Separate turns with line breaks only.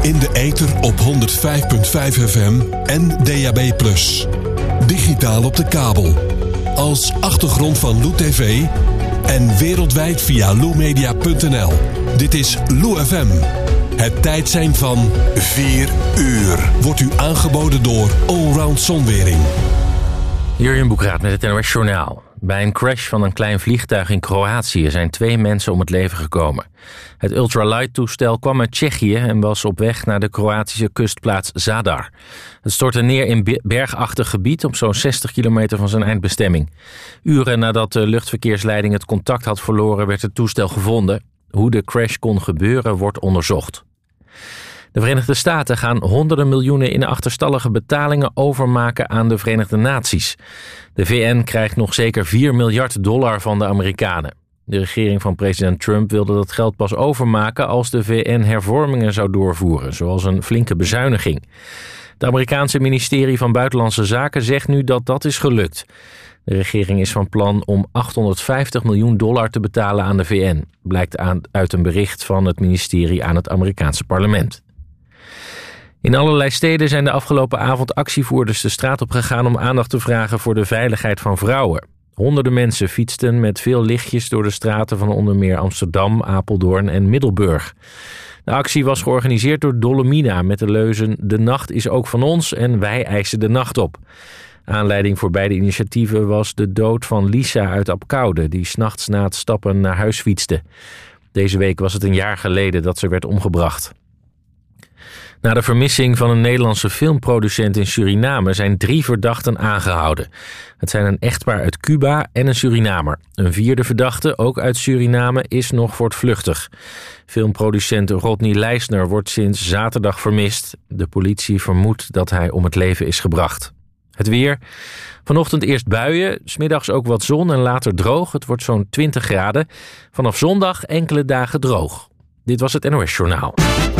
In de ether op 105.5 FM en DAB+. Digitaal op de kabel. Als achtergrond van Lou TV en wereldwijd via loumedia.nl. Dit is Lou FM. Het tijdsein van 4 uur wordt u aangeboden door Allround Zonwering.
Jurjen Boekraat met het NOS Journaal. Bij een crash van een klein vliegtuig in Kroatië zijn 2 mensen om het leven gekomen. Het ultralight-toestel kwam uit Tsjechië en was op weg naar de Kroatische kustplaats Zadar. Het stortte neer in bergachtig gebied op zo'n 60 kilometer van zijn eindbestemming. Uren nadat de luchtverkeersleiding het contact had verloren werd het toestel gevonden. Hoe de crash kon gebeuren wordt onderzocht. De Verenigde Staten gaan honderden miljoenen in achterstallige betalingen overmaken aan de Verenigde Naties. De VN krijgt nog zeker $4 miljard van de Amerikanen. De regering van president Trump wilde dat geld pas overmaken als de VN hervormingen zou doorvoeren, zoals een flinke bezuiniging. Het Amerikaanse ministerie van Buitenlandse Zaken zegt nu dat dat is gelukt. De regering is van plan om $850 miljoen te betalen aan de VN, blijkt uit een bericht van het ministerie aan het Amerikaanse parlement. In allerlei steden zijn de afgelopen avond actievoerders de straat op gegaan om aandacht te vragen voor de veiligheid van vrouwen. Honderden mensen fietsten met veel lichtjes door de straten van onder meer Amsterdam, Apeldoorn en Middelburg. De actie was georganiseerd door Dolomina met de leuzen "De nacht is ook van ons" en "Wij eisen de nacht op". Aanleiding voor beide initiatieven was de dood van Lisa uit Apkoude, die 's nachts na het stappen naar huis fietste. Deze week was het een jaar geleden dat ze werd omgebracht. Na de vermissing van een Nederlandse filmproducent in Suriname zijn 3 verdachten aangehouden. Het zijn een echtpaar uit Cuba en een Surinamer. Een 4e verdachte, ook uit Suriname, is nog voortvluchtig. Filmproducent Rodney Leisner wordt sinds zaterdag vermist. De politie vermoedt dat hij om het leven is gebracht. Het weer. Vanochtend eerst buien, 's middags ook wat zon en later droog. Het wordt zo'n 20 graden. Vanaf zondag enkele dagen droog. Dit was het NOS Journaal.